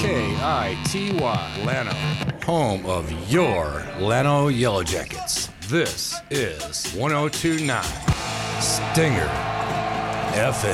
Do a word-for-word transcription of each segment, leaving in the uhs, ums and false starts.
K I T Y, Llano, home of your Llano Yellow Jackets. This is one oh two point nine Stinger F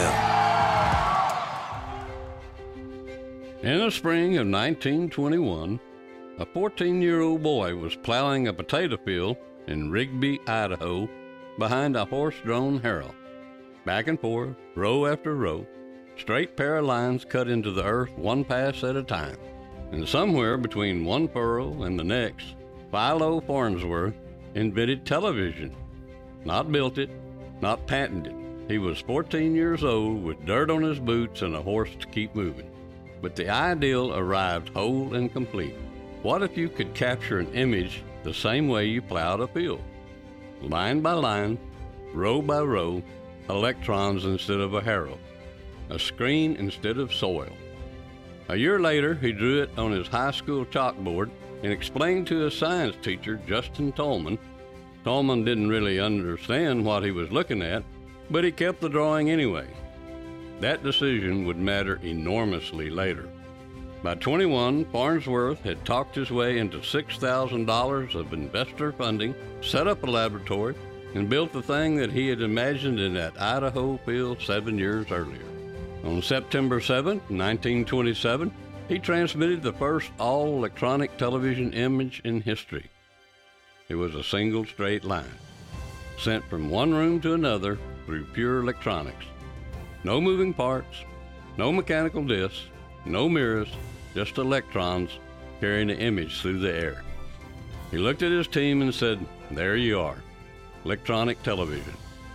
M. In the spring of nineteen twenty-one, a fourteen-year-old boy was plowing a potato field in Rigby, Idaho, behind a horse-drawn harrow. Back and forth, row after row, straight pair of lines cut into the earth one pass at a time. And somewhere between one furrow and the next, Philo Farnsworth invented television. Not built it, not patented. He was fourteen years old with dirt on his boots and a horse to keep moving. But the ideal arrived whole and complete. What if you could capture an image the same way you plowed a field? Line by line, row by row, electrons instead of a harrow, a screen instead of soil. A year later, he drew it on his high school chalkboard and explained to his science teacher, Justin Tolman. Tolman didn't really understand what he was looking at, but he kept the drawing anyway. That decision would matter enormously later. By twenty-one, Farnsworth had talked his way into six thousand dollars of investor funding, set up a laboratory, and built the thing that he had imagined in that Idaho field seven years earlier. On September seventh, nineteen twenty-seven, he transmitted the first all-electronic television image in history. It was a single straight line, sent from one room to another through pure electronics. No moving parts, no mechanical discs, no mirrors, just electrons carrying the image through the air. He looked at his team and said, "There you are, electronic television."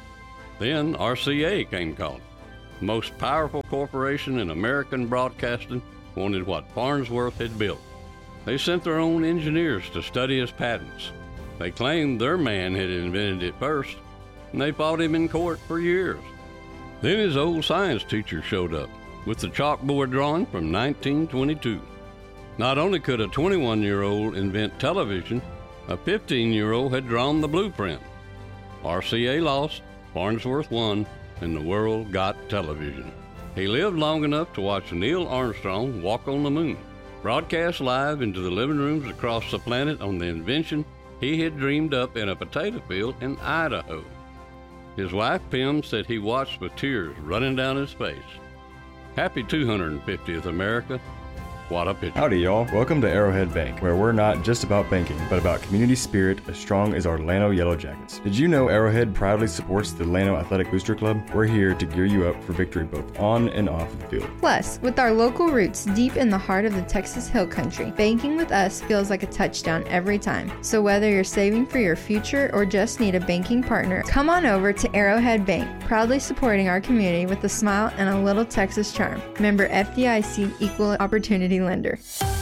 Then R C A came calling. The most powerful corporation in American broadcasting wanted what Farnsworth had built. They sent their own engineers to study his patents. They claimed their man had invented it first, and they fought him in court for years. Then his old science teacher showed up with the chalkboard drawing from nineteen twenty-two. Not only could a twenty-one-year-old invent television, a fifteen-year-old had drawn the blueprint. R C A lost, Farnsworth won, and the world got television. He lived long enough to watch Neil Armstrong walk on the moon, broadcast live into the living rooms across the planet on the invention he had dreamed up in a potato field in Idaho. His wife, Pim, said he watched with tears running down his face. Happy two hundred fiftieth, America. What a picture. Howdy, y'all. Welcome to Arrowhead Bank, where we're not just about banking, but about community spirit as strong as our Llano Yellow Jackets. Did you know Arrowhead proudly supports the Llano Athletic Booster Club? We're here to gear you up for victory both on and off the field. Plus, with our local roots deep in the heart of the Texas Hill Country, banking with us feels like a touchdown every time. So whether you're saving for your future or just need a banking partner, come on over to Arrowhead Bank, proudly supporting our community with a smile and a little Texas charm. Member F D I C Equal Opportunity Lender.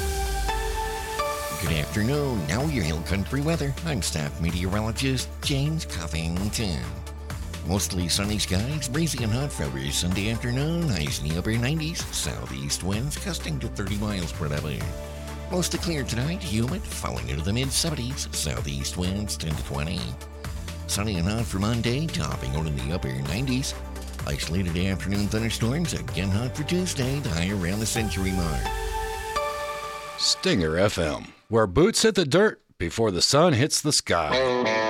Good afternoon. Now your Hill Country weather. I'm staff meteorologist James Covington. Mostly sunny skies, breezy and hot for every Sunday afternoon. Highs in the upper nineties. Southeast winds gusting to thirty miles per hour. Mostly clear tonight. Humid, falling into the mid seventies. Southeast winds ten to twenty. Sunny and hot for Monday, topping out in the upper nineties. Isolated afternoon thunderstorms. Again hot for Tuesday. The high around the century mark. Stinger F M, where boots hit the dirt before the sun hits the sky.